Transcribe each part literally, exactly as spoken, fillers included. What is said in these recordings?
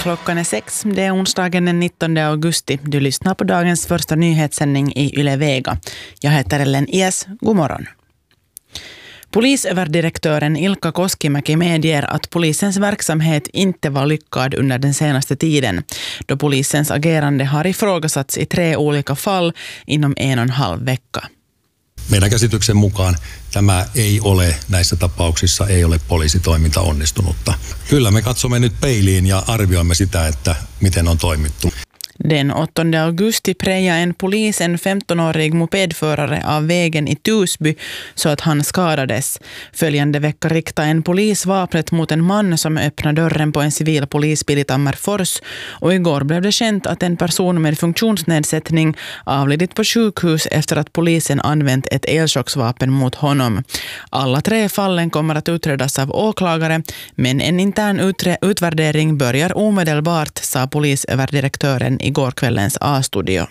Klockan är sex, det är onsdagen den nittonde augusti. Du lyssnar på dagens första nyhetssändning i Yle Vega. Jag heter Ellen Ies, god morgon. Polisöverdirektören Ilkka Koskimäki medger att polisens verksamhet inte var lyckad under den senaste tiden, då polisens agerande har ifrågasatts i tre olika fall inom en och en halv vecka. Meidän käsityksen mukaan tämä ei ole, näissä tapauksissa ei ole poliisitoiminta onnistunutta. Kyllä me katsomme nyt peiliin ja arvioimme sitä, että miten on toimittu. Den åttonde augusti prejade en polis en femtonårig mopedförare av vägen i Tusby så att han skadades. Följande vecka riktade en polis vapnet mot en man som öppnade dörren på en civil polisbil i Tammerfors, och igår blev det känt att en person med funktionsnedsättning avlidit på sjukhus efter att polisen använt ett elchocksvapen mot honom. Alla tre fallen kommer att utredas av åklagare, men en intern utre- utvärdering börjar omedelbart, sa polisöverdirektören igår kvällens A-studio.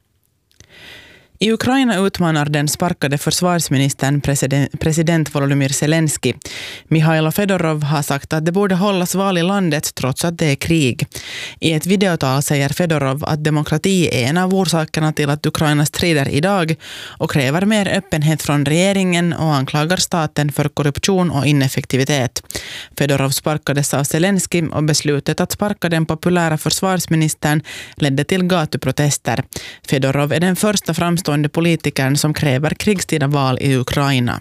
I Ukraina utmanar den sparkade försvarsministern president, president Volodymyr Zelensky. Mikhailo Fedorov har sagt att det borde hållas val i landet trots att det är krig. I ett videotal säger Fedorov att demokrati är en av orsakerna till att Ukraina strider idag och kräver mer öppenhet från regeringen och anklagar staten för korruption och ineffektivitet. Fedorov sparkades av Zelensky och beslutet att sparka den populära försvarsministern ledde till gatuprotester. Fedorov är den första framstående politikern som kräver krigstida val i Ukraina.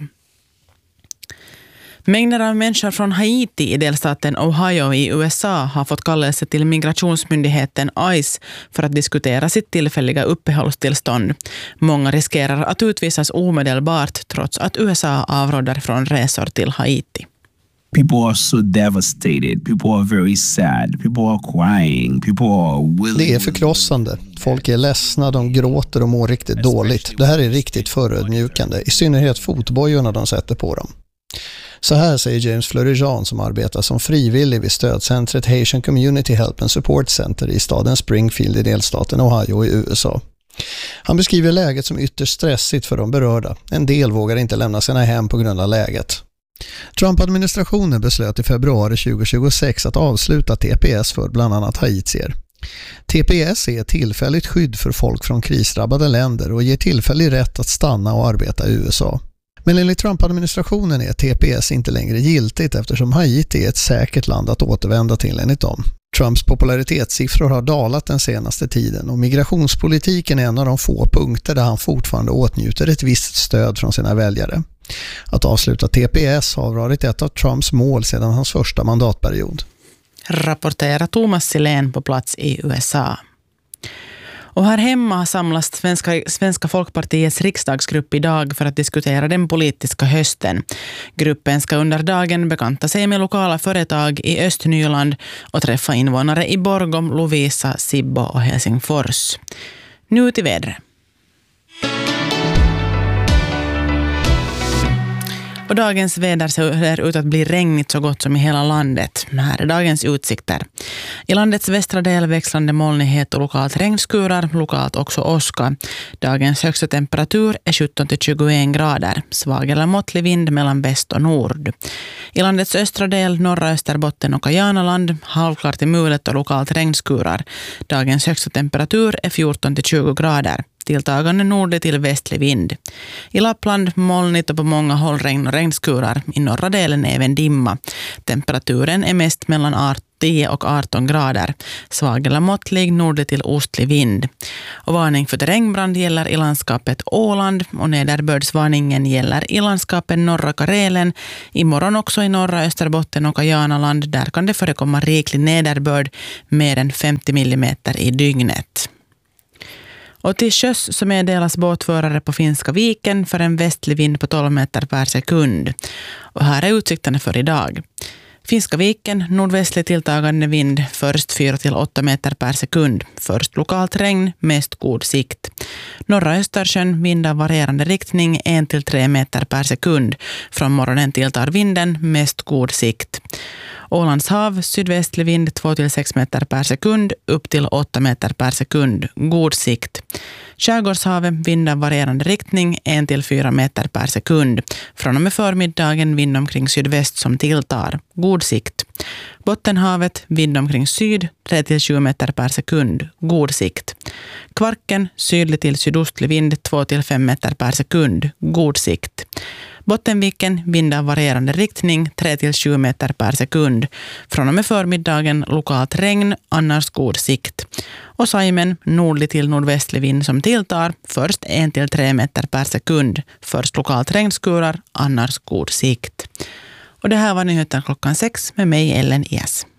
Mängder av människor från Haiti i delstaten Ohio i U S A har fått kallelse till migrationsmyndigheten ICE för att diskutera sitt tillfälliga uppehållstillstånd. Många riskerar att utvisas omedelbart trots att U S A avråder från resor till Haiti. People are so devastated. People are very sad. People are crying. People are willing. Det är förkrossande. Folk är ledsna, de gråter och mår riktigt dåligt. Det här är riktigt förödmjukande, i synnerhet fotbojorna de sätter på dem. Så här säger James Fleury-Jean som arbetar som frivillig vid stödcentret Haitian Community Help and Support Center i staden Springfield i delstaten Ohio i U S A. Han beskriver läget som ytterst stressigt för de berörda. En del vågar inte lämna sina hem på grund av läget. Trump-administrationen beslöt i februari tjugohundratjugosex att avsluta T P S för bland annat haitier. T P S är ett tillfälligt skydd för folk från krisdrabbade länder och ger tillfällig rätt att stanna och arbeta i U S A. Men enligt Trump-administrationen är T P S inte längre giltigt eftersom Haiti är ett säkert land att återvända till enligt dem. Trumps popularitetssiffror har dalat den senaste tiden och migrationspolitiken är en av de få punkter där han fortfarande åtnjuter ett visst stöd från sina väljare. Att avsluta T P S har varit ett av Trumps mål sedan hans första mandatperiod. Rapporterar Thomas Silén på plats i U S A. Och här hemma samlas Svenska, Svenska Folkpartiets riksdagsgrupp idag för att diskutera den politiska hösten. Gruppen ska under dagen bekanta sig med lokala företag i Östnyland och träffa invånare i Borgom, Lovisa, Sibbo och Helsingfors. Nu till vädret. Och dagens väder ser ut att bli regnigt så gott som i hela landet. Här är dagens utsikter. I landets västra del växlande molnighet och lokalt regnskurar, lokalt också åska. Dagens högsta temperatur är sjutton till tjugoen grader. Svag eller måttlig vind mellan väst och nord. I landets östra del, norra Österbotten och Kajanaland, halvklart i mulet och lokalt regnskurar. Dagens högsta temperatur är fjorton till tjugo grader. Tilltagande nordlig till västlig vind. I Lappland molnigt och på många håll regn och regnskurar. I norra delen även dimma. Temperaturen är mest mellan tio och arton grader. Svag eller måttlig nordlig till ostlig vind. Och varning för terrängbrand gäller i landskapet Åland och nederbördsvarningen gäller i landskapet norra Karelen. Imorgon också i norra Österbotten och Kajanaland. Där kan det förekomma riklig nederbörd mer än femtio millimeter i dygnet. Och till sjöss så meddelas båtförare på Finska viken för en västlig vind på tolv meter per sekund. Och här är utsikterna för idag. Finska viken, nordvästlig tilltagande vind, först fyra till åtta meter per sekund. Först lokalt regn, mest god sikt. Norra Östersjön, vind av varierande riktning, en till tre meter per sekund. Från morgonen tilltar vinden, mest god sikt. Ålands hav, sydvästlig vind två till sex meter per sekund, upp till åtta meter per sekund, god sikt. Skärgårdshavet, vind av varierande riktning, en till fyra meter per sekund. Från och med förmiddagen vind omkring sydväst som tilltar, god sikt. Bottenhavet, vind omkring syd, tre till sju meter per sekund, god sikt. Kvarken, sydlig till sydostlig vind, två till fem meter per sekund, god sikt. Bottenviken, vind av varierande riktning, tre till sju meter per sekund. Från och med förmiddagen lokalt regn, annars god sikt. Och Saimen, nordlig till nordvästlig vind som tilltar, först en till tre meter per sekund. Först lokalt regnskurar, annars god sikt. Och det här var nyheten klockan sex med mig, Ellen Ias.